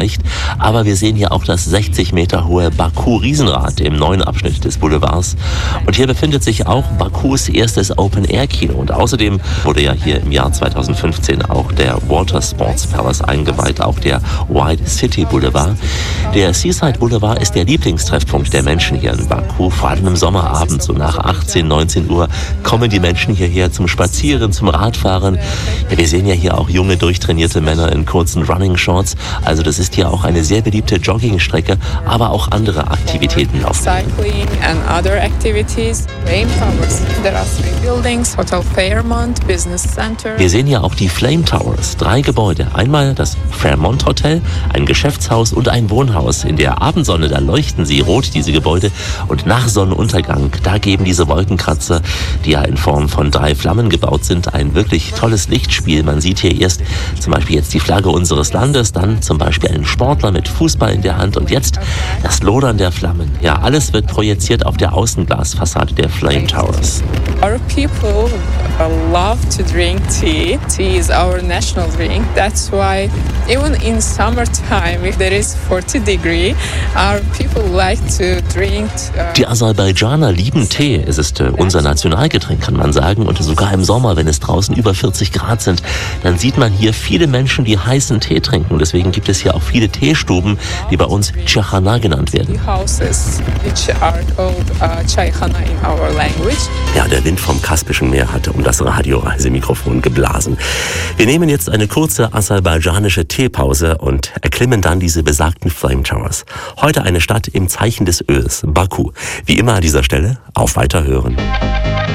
erreicht. Aber wir sehen hier auch das 60 Meter hohe Baku-Riesenrad im neuen Abschnitt des Boulevards. Und hier befindet sich auch Bakus erstes Open-Air-Kino. Und außerdem wurde ja hier im Jahr 2015 auch der Water Sports Palace eingeweiht, auch der White City Boulevard. Der Seaside Boulevard ist der Lieblingstreffpunkt der Menschen hier in Baku. Vor allem im Sommerabend, so nach 18, 19 Uhr, kommen die Menschen hierher zum Spazieren, zum Radfahren. Ja, wir sehen ja hier auch junge, durchtrainierte Männer in kurzen Running Shorts. Also das ist hier auch eine sehr beliebte Joggingstrecke, aber auch andere Aktivitäten laufen. Cycling and other activities. Flame Towers. There are 3 buildings. Hotel Fairmont, Business Center. Wir sehen hier auch die Flame Towers. 3 Gebäude. Einmal das Fairmont Hotel, ein Geschäftshaus und ein Wohnhaus. In der Abendsonne, da leuchten sie rot, diese Gebäude. Und nach Sonnenuntergang, da geben diese Wolkenkratzer, die ja in Form von 3 Flammen gebaut sind, ein wirklich tolles Lichtspiel. Man sieht hier erst zum Beispiel jetzt die Flagge unseres Landes, dann zum Beispiel einen Sportler mit Fußball in der Hand und jetzt das Lodern der Flammen. Ja, alles wird projiziert auf der Außenglasfassade der Flame Towers. Our people love to drink tea. Tea is our national drink. That's why even in summertime, if there is 40 degrees, our people like to drink. Die Aserbaidschaner lieben Tee. Es ist unser Nationalgetränk, kann man sagen. Und sogar im Sommer, wenn es draußen über 40 Grad sind, dann sieht man hier viele Menschen, die heißen Tee trinken. Deswegen gibt es hier auch viele Teestuben, die bei uns Chaykhana genannt werden. Houses, which are called Chaykhana in our language. Ja, der Wind vom Kaspischen Meer hatte um das Radioreisemikrofon geblasen. Wir nehmen jetzt eine kurze aserbaidschanische Teepause und erklimmen dann diese besagten Flame Towers. Heute eine Stadt im Zeichen des Öls, Baku. Wie immer an dieser Stelle, auf Weiterhören.